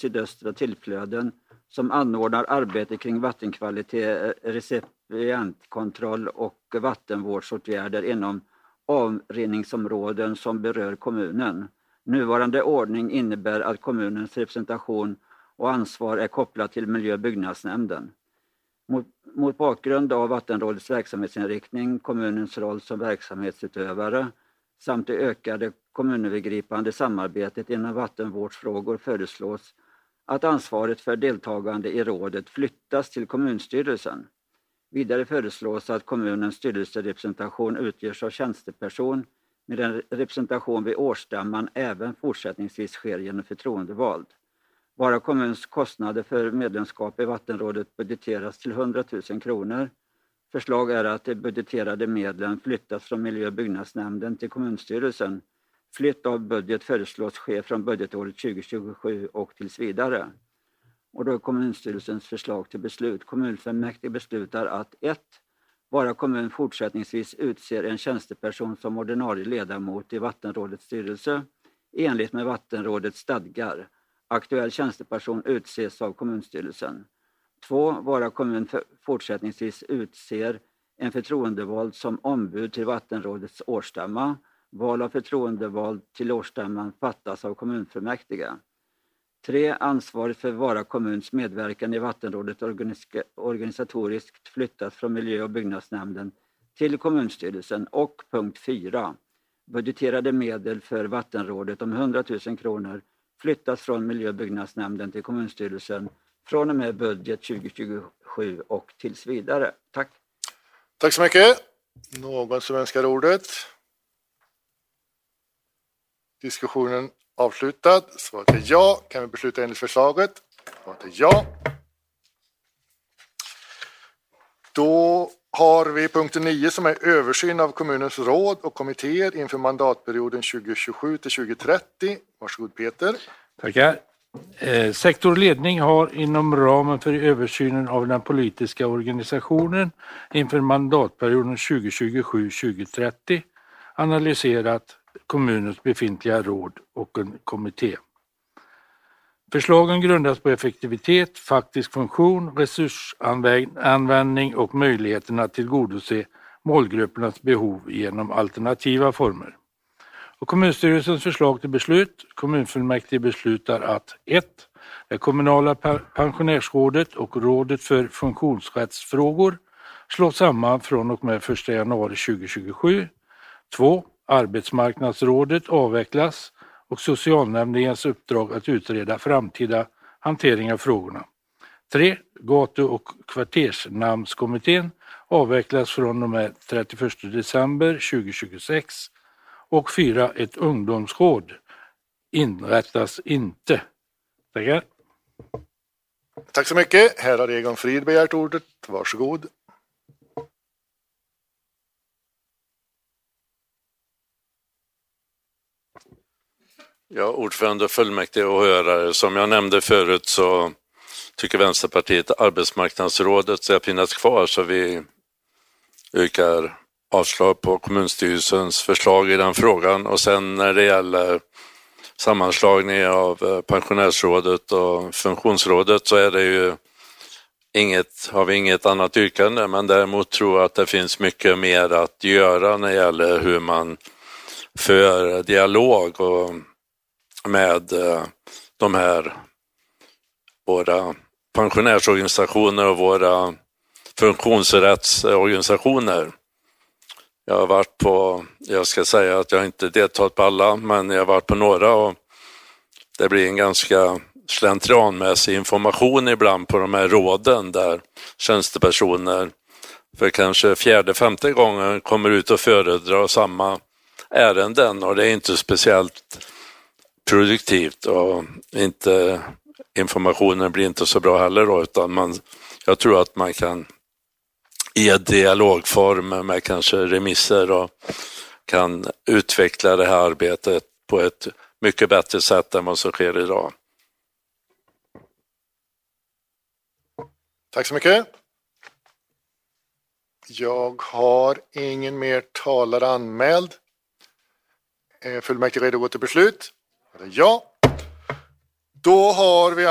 sydöstra tillflöden som anordnar arbete kring vattenkvalitet, recipientkontroll och vattenvårdsåtgärder inom avrinningsområden som berör kommunen. Nuvarande ordning innebär att kommunens representation och ansvar är kopplat till miljö- och byggnadsnämnden. Mot bakgrund av vattenrådets verksamhetsinriktning, kommunens roll som verksamhetsutövare samt det ökade kommunövergripande samarbetet inom vattenvårdsfrågor föreslås att ansvaret för deltagande i rådet flyttas till kommunstyrelsen. Vidare föreslås att kommunens styrelserepresentation utgörs av tjänsteperson med en representation vid årsstämman även fortsättningsvis sker genom förtroendevald. Vara kommuns kostnader för medlemskap i vattenrådet budgeteras till 100 000 kronor. Förslag är att de budgeterade medlen flyttas från miljö- och byggnadsnämnden till kommunstyrelsen. Flytt av budget föreslås ske från budgetåret 2027 och tills vidare. Och då är kommunstyrelsens förslag till beslut. Kommunfullmäktige beslutar att 1. Vara kommun fortsättningsvis utser en tjänsteperson som ordinarie ledamot i vattenrådets styrelse i enlighet med vattenrådets stadgar. Aktuell tjänsteperson utses av kommunstyrelsen. 2. Vara kommun fortsättningsvis utser en förtroendevald som ombud till vattenrådets årsstämma. Val av förtroendevald till årsstämman fattas av kommunfullmäktige. 3. Ansvaret för Vara kommuns medverkan i vattenrådet organisatoriskt flyttas från miljö- och byggnadsnämnden till kommunstyrelsen. Och punkt 4. Budgeterade medel för vattenrådet om 100 000 kronor flyttas från miljö- och byggnadsnämnden till kommunstyrelsen från och med budget 2027 och tills vidare. Tack. Tack så mycket. Någon som önskar ordet? Diskussionen avslutad. Svaret är ja. Kan vi besluta enligt förslaget? Svaret är ja. Då har vi punkt 9 som är översyn av kommunens råd och kommittéer inför mandatperioden 2027 till 2030. Varsågod Peter. Tackar. Sektorledning har inom ramen för översynen av den politiska organisationen inför mandatperioden 2027-2030 analyserat kommunens befintliga råd och en kommitté. Förslagen grundas på effektivitet, faktisk funktion, resursanvändning och möjligheten att tillgodose målgruppernas behov genom alternativa former. Och kommunstyrelsens förslag till beslut: kommunfullmäktige beslutar att 1. Det kommunala pensionärsrådet och rådet för funktionsrättsfrågor slås samman från och med 1 januari 2027. 2. Arbetsmarknadsrådet avvecklas och socialnämndens uppdrag att utreda framtida hantering av frågorna. 3. Gatu- och kvartersnamnskommittén avvecklas från och med 31 december 2026. Och 4. Ett ungdomsråd inrättas inte. Tackar. Tack så mycket. Här har Egon Frid begärt ordet. Varsågod. Ja, ordförande och fullmäktige och åhörare. Som jag nämnde förut så tycker Vänsterpartiet att arbetsmarknadsrådet ska finnas kvar, så vi yrkar avslag på kommunstyrelsens förslag i den frågan. Och sen när det gäller sammanslagning av pensionärsrådet och funktionsrådet så är det ju har vi inget annat yrkande, men däremot tror jag att det finns mycket mer att göra när det gäller hur man för dialog och med de här våra pensionärsorganisationer och våra funktionsrättsorganisationer. Jag ska säga att jag inte deltagit på alla, men jag har varit på några och det blir en ganska slentrianmässig information ibland på de här råden där tjänstepersoner för kanske 4:e-5:e gången kommer ut och föredrar samma ärenden, och det är inte speciellt produktivt och informationen blir inte så bra heller då, utan jag tror att man kan i dialogform med kanske remisser och kan utveckla det här arbetet på ett mycket bättre sätt än vad som sker idag. Tack så mycket. Jag har ingen mer talare anmäld. Är fullmäktige redo att gå till beslut? Ja. Då har vi